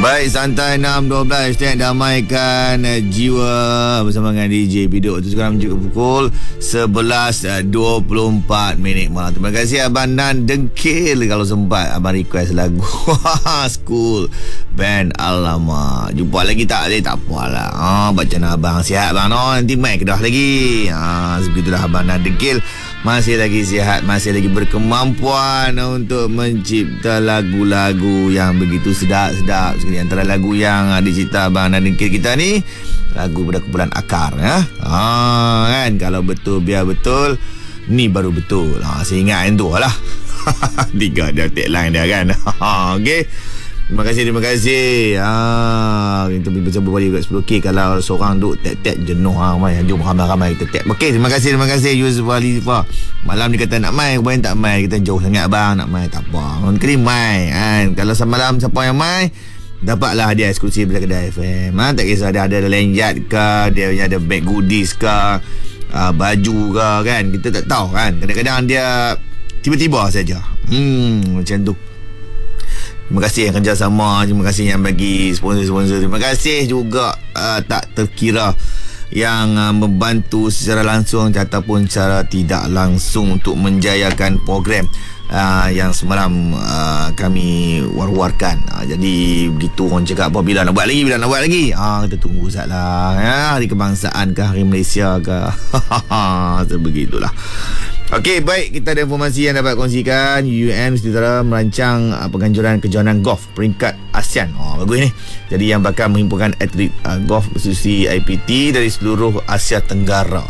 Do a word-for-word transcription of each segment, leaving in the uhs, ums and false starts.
Baik, santai enam dua belas Hashtag damaikan uh, jiwa bersama dengan D J Biduk. Itu sekarang menunjuk pukul sebelas dua puluh empat minit malam. Terima kasih Abang Nan Dengkil. Kalau sempat Abang request lagu School Band. Alamak, jumpa lagi tak boleh? Tak apalah. ha, Baca abang sihat bang no? Nanti main Kedah lagi. ha, Sebegitulah Abang Nan Dengkil. Masih lagi sihat, masih lagi berkemampuan untuk mencipta lagu-lagu yang begitu sedap-sedap. Sekali antara lagu yang dicipta Abang Nan Dengkil kita ni, lagu pada kumpulan Akar ya. Ha, kan, kalau betul biar betul, ni baru betul. Ha, saya ingat yang tu lah. Tiga dia tagline dia kan. Ha, okey. Terima kasih, terima kasih. Ah, kita bisa berbalik kat sepuluh K kalau seorang duk tap-tap jenuh ah, mai. Jom ramai-ramai kita tap. Okey, terima kasih, terima kasih Yusuf Ali Fa. Malam ni kata nak mai, kemudian tak mai. Kita jauh sangat bang, nak mai tak apa. Orang kali mai kan. Kalau semalam siapa yang mai, dapatlah hadiah eksklusif daripada F M. Ha, tak kisah dia ada lanyard ke, dia ada bag goodies ke, uh, baju ke kan. Kita tak tahu kan. Kadang-kadang dia tiba-tiba saja. Hmm, macam tu. Terima kasih yang kerjasama. Terima kasih yang bagi sponsor-sponsor. Terima kasih juga uh, tak terkira yang uh, membantu secara langsung ataupun secara tidak langsung untuk menjayakan program uh, yang semalam uh, kami war-warkan. uh, Jadi begitu orang cakap apa, bila nak buat lagi, bila nak buat lagi. uh, Kita tunggu sajalah ya. Hari kebangsaan ke, hari Malaysia ke. Sebegitulah. Okey, baik, kita ada informasi yang dapat kongsikan. U M Sutera merancang uh, penganjuran kejohanan golf peringkat ASEAN. Oh, bagus ni. Jadi yang bakal menghimpunkan atlet uh, golf Susi I P T dari seluruh Asia Tenggara.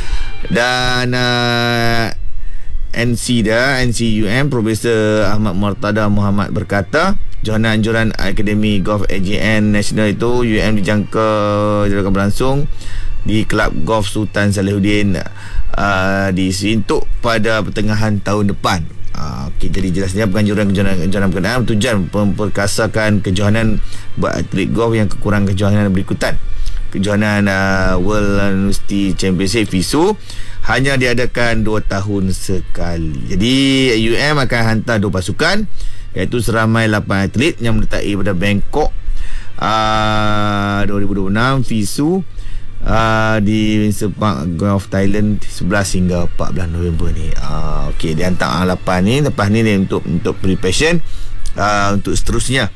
Dan uh, N C dia, N C U M, Profesor Ahmad Murtada Muhammad berkata, johanan anjuran Akademi Golf A J N Nasional itu U M dijangka akan berlangsung di Kelab Golf Sultan Salihuddin uh, di Sintuk pada pertengahan tahun depan. Uh, okay, jadi jelasnya penganjuran kejohanan berkenaan bertujuan memperkasakan kejohanan buat atlet golf yang kekurangan kejohanan berikutan. Kejohanan uh, World University Championship V I S U hanya diadakan dua tahun sekali. Jadi U M akan hantar dua pasukan, iaitu seramai lapan atlet yang menyertai pada Bangkok uh, dua ribu dua puluh enam V I S U Uh, di Sepak Golf Thailand sebelas hingga empat belas November ni. uh, Okey, dia hantar lapan ni. Lepas ni dia untuk untuk preparation uh, untuk seterusnya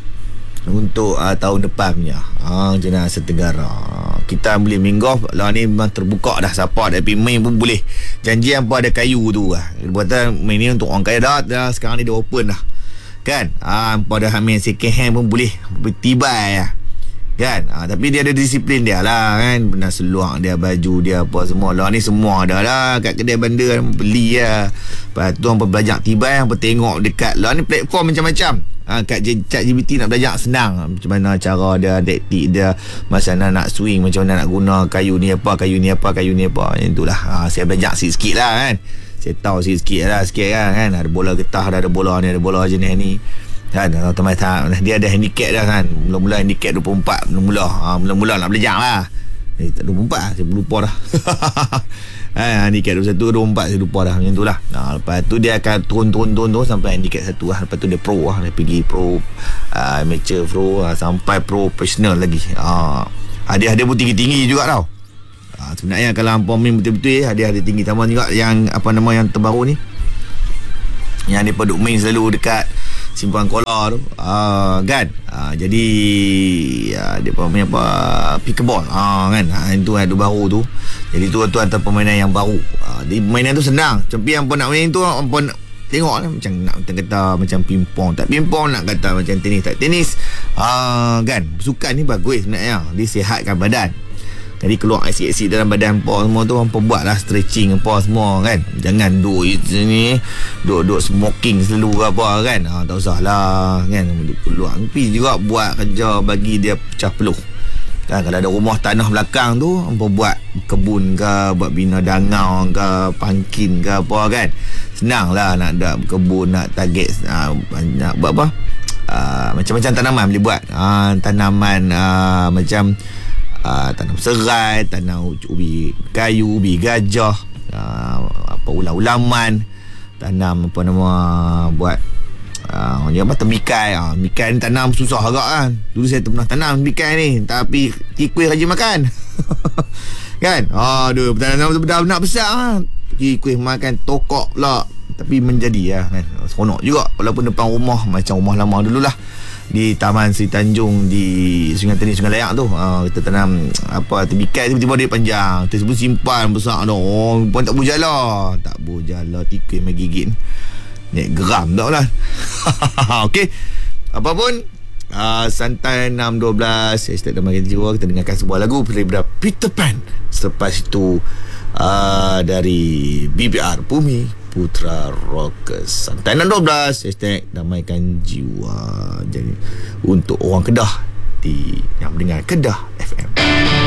untuk uh, tahun depan punya uh, Jenah Asia Tenggara. Kita boleh main golf lah ni, memang terbuka dah. Siapa ada pergi main pun boleh. Janji apa ada kayu tu lah. Buatan main ni untuk orang kaya dah, dah. Sekarang ni dia open dah kan. uh, Apa dah main second hand pun boleh. Bertibai lah kan. Ha, tapi dia ada disiplin dia lah kan. Pernah seluar dia, baju dia, apa semua lah ni semua dah lah kat kedai bandar beli lah. Lepas tu orang belajar tibai, orang tengok dekat lah ni platform macam-macam. ha, Kat ChatGPT nak belajar senang macam mana cara dia, taktik dia, macam mana nak swing, macam mana nak guna kayu ni apa, kayu ni apa, kayu ni apa. Yang tu lah. ha, Saya belajar sikit-sikit lah kan. Saya tahu sikit-sikit lah sikit kan, kan. Ada bola getah, ada bola ni, ada bola jenis ni kan. Teman-teman dia ada handicap dah kan. Mula-mula handicap dua puluh empat. Mula-mula ha, Mula-mula nak belajar lah. Eh tak dua puluh empat, saya lupa dah. ha, handicap dua puluh satu, dua puluh empat saya lupa dah. Macam tu lah. ha, Lepas tu dia akan turun-turun-turun sampai handicap satu lah. Lepas tu dia pro lah. Dia pergi pro, uh, amateur pro, uh, sampai pro professional lagi. ha, Hadiah dia pun tinggi-tinggi juga tau. ha, Sebenarnya kalau hampa main betul-betul eh, hadiah dia tinggi. Sama juga yang apa nama yang terbaru ni, yang dia duk main selalu dekat Simpan Kola tu, uh, kan. uh, Jadi uh, dia punya apa, pickleball, uh, kan. uh, Itu ada baru tu. Jadi tu tu antara permainan yang baru. uh, Jadi permainan tu senang. Tapi yang pun nak main tu, pun tengok lah, macam nak kata macam pingpong. Tak pingpong, nak kata macam tenis tak tenis. uh, Kan. Sukan ni bagus sebenarnya. Dia sihatkan badan. Jadi keluar asid-asid dalam badan hampa semua tu, hampa buat lah stretching hampa semua kan. Jangan duk ni, duk-duk smoking selalu ke apa kan. ha, Tak usah lah kan. Duk keluar. Tapi juga buat kerja bagi dia pecah peluh kan. Kalau ada rumah tanah belakang tu, hampa buat kebun ke, buat bina dangau ke, pangkin ke apa kan. Senang lah nak ada kebun, nak target, ha, nak buat apa, ha, macam-macam tanaman boleh buat. ha, Tanaman ha, macam Uh, tanam serai, tanam ubi kayu, ubi gajah, uh, apa ulam-ulaman, tanam apa nama, buat Ah, uh, apa tembikai. Ah, uh, tembikai ni tanam susah agak kan. Dulu saya pernah tanam tembikai ni, tapi tikus rajin makan. Kan? Aduh, tanam benar-benar besar kan. Tikus makan tokok pula. Tapi menjadi lah kan. Seronok juga walaupun depan rumah macam rumah lama dululah. Di Taman Seri Tanjung di Sungai Tani, Sungai Layak tu. Uh, kita tanam apa tembikai tiba-tiba dia panjang. Kita sebut simpan besar dah. Oh, pun tak berjala. Tak berjala tikus mai gigit. Nek geram tak lah. Okey. Apa pun uh, Santai enam dua belas Hashtag Damai Jiwa. Kita dengarkan sebuah lagu daripada Peter Pan. Selepas itu uh, dari B B R Bumi Putra Rockers. Santai enam dua belas Hashtag Damaikan Jiwa. Jadi untuk orang Kedah di yang mendengar Kedah F M.